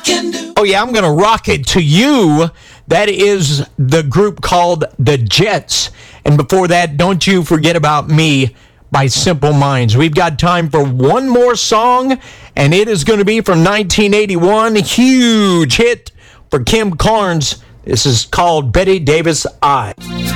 Oh, yeah, I'm going to rock it to you. That is the group called The Jets. And before that, Don't You Forget About Me by Simple Minds. We've got time for one more song, and it is going to be from 1981. Huge hit for Kim Carnes. This is called Betty Davis I.